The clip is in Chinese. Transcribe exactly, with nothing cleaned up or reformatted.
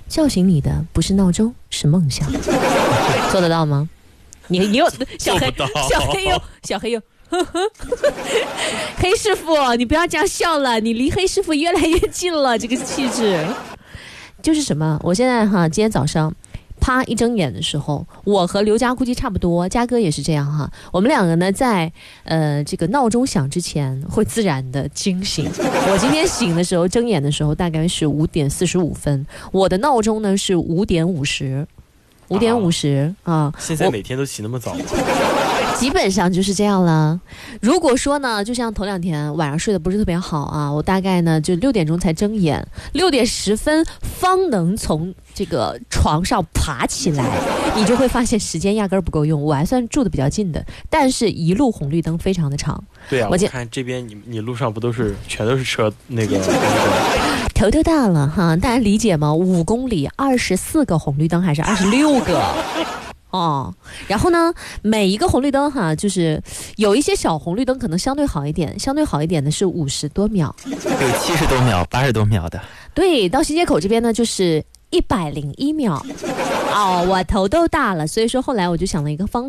叫醒你的不是闹钟，是梦想。做得到吗？你你有小黑小黑又小黑又呵呵黑师傅，你不要这样笑了，你离黑师傅越来越近了，这个气质就是什么？我现在哈，今天早上啪一睁眼的时候，我和刘佳估计差不多，佳哥也是这样哈。我们两个呢，在呃这个闹钟响之前会自然的惊醒。我今天醒的时候，睁眼的时候大概是五点四十五分，我的闹钟呢是五点五十，五点五十啊。 现在每天都起那么早吗？ 基本上就是这样了。如果说呢，就像头两天晚上睡得不是特别好啊，我大概呢就六点钟才睁眼，六点十分方能从这个床上爬起来，你就会发现时间压根儿不够用。我还算住的比较近的，但是一路红绿灯非常的长。 对啊，我看这边你你路上不都是全都是车那个头头大了哈，大家理解吗？五公里二十四个红绿灯还是二十六个？哦，然后呢，每一个红绿灯哈，就是有一些小红绿灯可能相对好一点，相对好一点的是五十多秒， 有七十多秒、八十多秒的。 对，到新街口这边呢就是一百零一秒。哦，我头都大了，所以说后来我就想了一个方